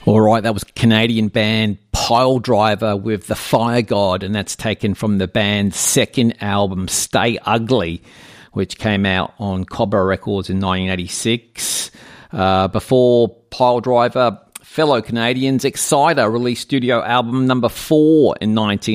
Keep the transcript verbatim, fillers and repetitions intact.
All right, that was Canadian band Piledriver with The Fire God, and that's taken from the band's second album, Stay Ugly, which came out on Cobra Records in nineteen eighty-six. Uh, before Piledriver, fellow Canadians, Exciter released studio album number four in nineteen